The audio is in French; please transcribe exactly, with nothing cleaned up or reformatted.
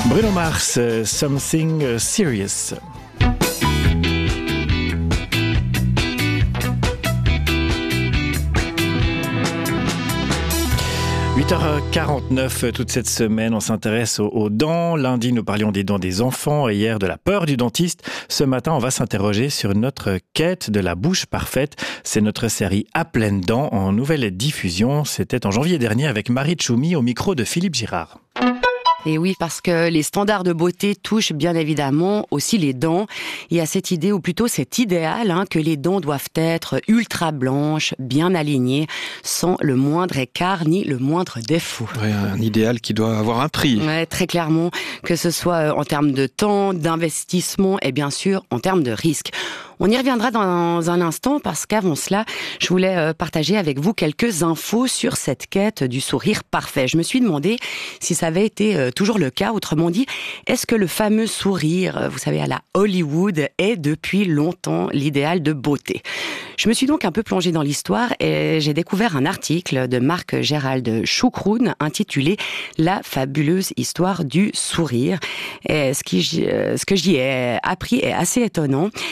Bruno Mars, uh, Something Serious. huit heures quarante-neuf toute cette semaine, on s'intéresse aux, aux dents. Lundi, nous parlions des dents des enfants et hier de la peur du dentiste. Ce matin, on va s'interroger sur notre quête de la bouche parfaite. C'est notre série À pleines dents en nouvelle diffusion. C'était en janvier dernier avec Marie Tchoumi au micro de Philippe Girard. Et oui, parce que les standards de beauté touchent bien évidemment aussi les dents. Il y a cette idée, ou plutôt cet idéal, hein, que les dents doivent être ultra blanches, bien alignées, sans le moindre écart ni le moindre défaut. Ouais, un idéal qui doit avoir un prix. Ouais, très clairement, que ce soit en termes de temps, d'investissement et bien sûr en termes de risque. On y reviendra dans un instant parce qu'avant cela, je voulais partager avec vous quelques infos sur cette quête du sourire parfait. Je me suis demandé si ça avait été toujours le cas. Autrement dit, est-ce que le fameux sourire, vous savez, à la Hollywood, est depuis longtemps l'idéal de beauté ? Je me suis donc un peu plongée dans l'histoire et j'ai découvert un article de Marc Gérald Choucroune intitulé « La fabuleuse histoire du sourire ». Et ce, qui, ce que j'y ai appris est assez étonnant.